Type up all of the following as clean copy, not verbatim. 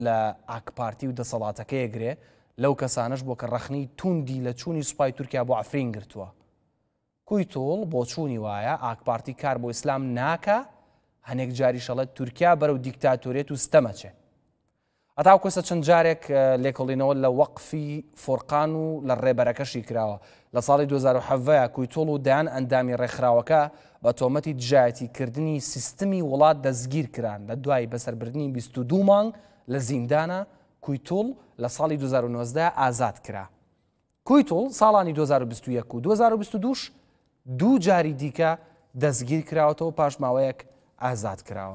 لە ئاکپارتی و دەسەڵاتەکەیەگرێ لەو کەسانش بۆ کە ڕەخنەی توندی لە چوونی سوپای تورکیا بۆ ئەفرین گرتووە. کوی تۆڵ بۆ چوونی وایە ئاکپارتی کار بۆ ئیسلام ناکە، هەنێک جاری شەڵەت تورکیا بەرەو دیکتاتۆریەت و ستەمەچێ. ئەتاو کەسە چەند جارێک لێکۆڵینەوە لە وەقفی فۆرقان و لە ڕێبەرەکەشی کراوە. لە ساڵی 2007 کوی تۆڵ و دایان ئەندامی ڕێکخراوەکە بە تۆمەتی دژایەتیکردنی سیستمی وڵات دەستگیر کران لە دوای بەسەربردنی 22 مانگ لە زیندانە. کوی تۆڵ لە ساڵی 2019 ئازاد کرا. کوی تۆڵ ساڵانی 2021 و 2022 دوو جاری دیکە دەستگیر کراوەتەوە پاش ماوەیەک ئازاد کراوە.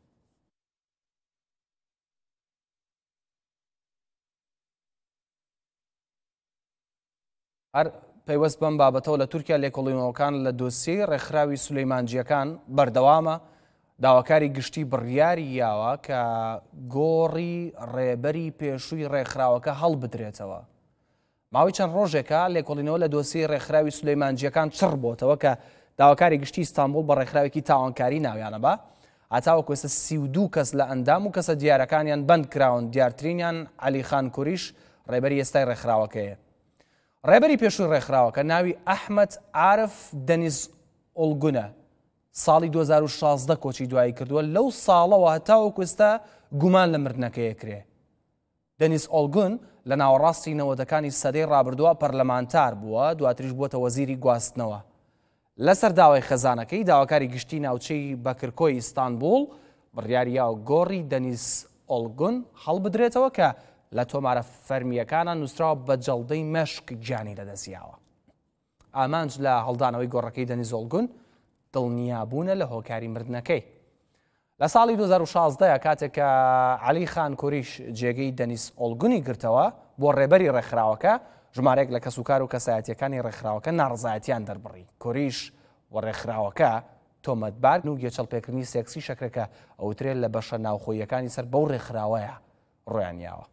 هەر پەیوەست بەم بابەتەوە لە تورکیا لێکۆڵینەوەکان لە دۆسیەی ڕێکخراوی سولەیمانجیەکان بەردەوامە. داواکاری گشتی بڕیاری یاوە کە گۆڕی ڕێبەری پێشووی ڕێکخراوەکە هەڵبدرێتەوە. ماوەی چەند ڕۆژێکە لێکۆڵینەوە لە دۆسیەی ڕێکخراوی سولەیمانجیەکان چڕ بۆتەوە کە داواکاری گشتی ئیستانبوڵ بە ڕێکخراوێکی تاوانکاری ناویانە بە هەتاوەکو ئێستا 32 کەس لە ئەندام و کەسە دیارەکانیان بەند کراون. دیارترینیان عەلیخان کوریش ڕێبەری ئێستای ڕێکخراوەکەیە. ڕێبەری پێشووی ڕێکخراوەکە ناوی ئەحمەد عارف دەنیز ئۆڵگونە. ساڵی 2016 کۆچی دوایی کردووە. لەو ساڵەوە هەتاوەکو ئێستا گومان لە مردنەکەیە کرێ. دەنیز ئۆڵگون لە ناوەڕاستی نەوەتەکانی سەدەی ڕابردووە پەرلەمانتار بووە، دواتریش بووەتە وەزیری گواستنەوە. لەسەر داوای خەزانەکەی داواکاری گشتی ناوچەی بەکرکۆی ئیستانبوڵ بڕیاریا و گۆڕی دەنیز ئۆڵگون هەڵبدرێتەوە کە لە تۆمارە فەرمیەکانە نووسراوە بە جەڵدەی مەشق گیانی لەدەستیاوە. ئامانج لە هەڵدانەوەی گۆڕەکەی دەنیز ئۆڵگون دڵنیابوونە لە هۆکاری مردنەکەی. لە ساڵی 2016 کاتێک کە عەلیخان کوریش جێگەی دەنیز ئۆڵگونی گرتەوە بۆ ڕێبەری ڕێکخراوەکە، ژمارەیەک لە کەسوکار و کەسایەتیەکانی ڕێکخراوەکە ناڕزایەتیان دەربڕی. کوریش و ڕێکخراوەکە تۆمەتبار و گێچەڵپێکردنی سێکسی شەکرەکە ئەوترێت لە بەشە ناوخۆیەکانی سەر بەو ڕێکخراوەیە ڕۆیانیاوە.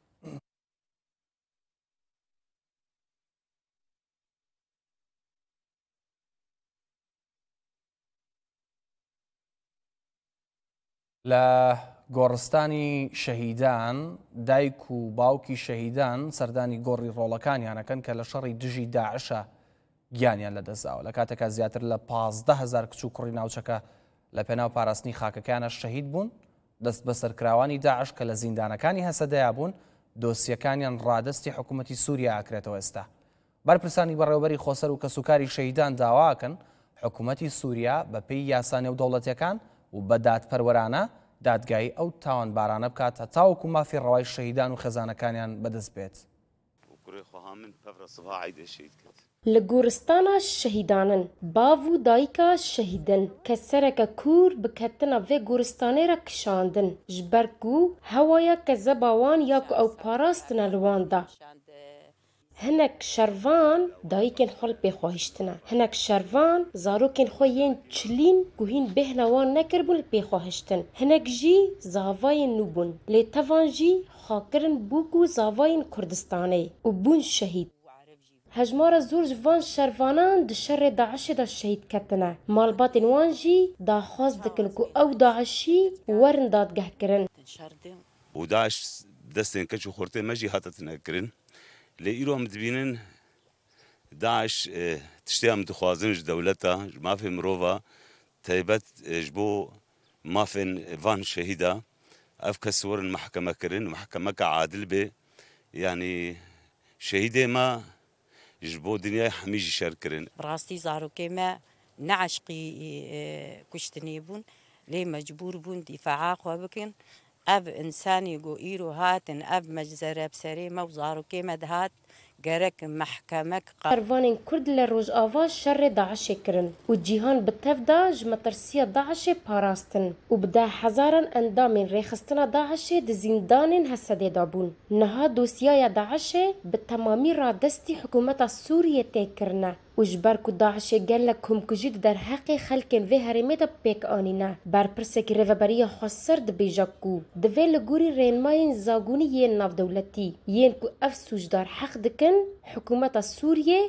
لە گۆڕستانی شەهیدان دایک و باوکی شەهیدان سەردانی گۆڕی ڕۆڵەکانیانەکەن کە لە شەڕی دژی داعشە گیانیان لەدەستداوە. لە کاتێکە زیاتر لە 15,000 کچ و کوڕی ناوچەکە لە پێناو پاراستنی خاکەکانە شەهید بوون. دەست بە سەرکراوانی داعش کە لە زیندانەکانی هەسەدەیا بوون دۆسیەکانیان ڕادستی حکوومەتی سووریا ئاکرێتەوە. ئێستا بەرپرسانی بەڕێوەبەری خۆسەر و کەسوکاری شەهیدان داواکەن حکوومەتی سووریا بە پێی یاسا نێودەوڵەتیەکان و بە دادپەروەرانە دادگایی ئەو تاوانبارانە بکات هەتاوەکو مافی ڕەوای شەهیدان و خێزانەکانیان بەدەست بێت. لە گۆرستانە شەهیدانن باو و دایکە شەهیدن کە سەرەکە کوور بکەتنە vê گۆرستانê re kişandin ji ber ku hewaya ke zebawan ya ku ew parastina li wan da. Hinek şervan dayikên xwe li pêxwahiştine. Hinek şervan zarokên xwe yên çilîn ku hîn bêhna wan nekiribûn li pêxwahiştin. Hinek jî zavayên nû bûn. Lêtevan jî xakirin bû ku zavayên Kurdistanê û bûn şehîd. Hejmara zor ji van şervanan di şerê Daişê de şehîd ketine. Malbatên wan jî daxwaz dikin ku ew Daişî werin dadgehkirin. û Daeş destên keç û xortê me jî hatetine kirin. Lê îro em dibînin Daeş tiştê em dixwazin ji dewleta ji mafê mirova taybet ji bo mafên van şehîda ev kes werin mehkemekirin mehkemeka adil bê yanî şehîdê me ji bo dinyayê hemî jî şer kirin. Rastî zarokê me ne eşqî kuştinê bûn lê mecbûr bûn dîfaa xwe bikin. Ev insanî got îro hatin ev meczere bi serê me û zarokê me dihat gerek mehkemek Şervanên Kurd li Rojava şerê Daişê kirin û cîhan bi tev da ji metirsiya Daişê parastin û bi 10,000 endamên rêxistina Daişê di zîndanên Hesedê de bûn. Niha dosyaya Daişê bi temamî radestî hikûmeta Sûriyê tê kirine û ji ber ku Daişê gelek komkujî di derheqê xelkên vê herêmê de pêk anîne. Berpirsekî Rêveberiya Xweser dibêje ku divê li gorî rênmayên zagûnî yên navdewletî yên ku ev sûcdar heq dikin hikûmeta Sûriyê